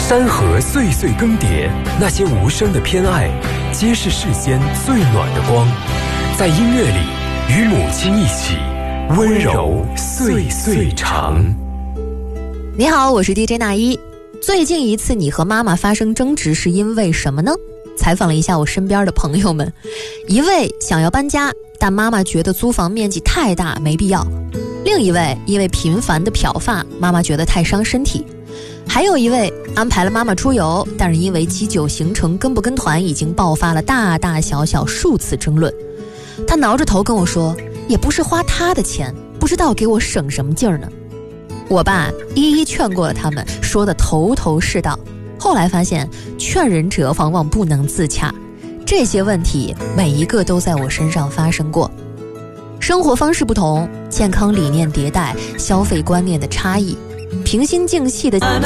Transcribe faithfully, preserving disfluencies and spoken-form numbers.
山河岁岁更迭，那些无声的偏爱，皆是世间最暖的光。在音乐里，与母亲一起，温柔岁岁长。 你好，我是 D J 那一。最近一次你和妈妈发生争执是因为什么呢？采访了一下我身边的朋友们，一位想要搬家，但妈妈觉得租房面积太大没必要；另一位因为频繁的漂发，妈妈觉得太伤身体；还有一位安排了妈妈出游，但是因为机酒行程跟不跟团已经爆发了大大小小数次争论。他挠着头跟我说，也不是花他的钱，不知道给我省什么劲儿呢。我爸一一劝过了他们，说得头头是道。后来发现劝人者往往不能自洽，这些问题每一个都在我身上发生过。生活方式不同，健康理念迭代，消费观念的差异，平心静气的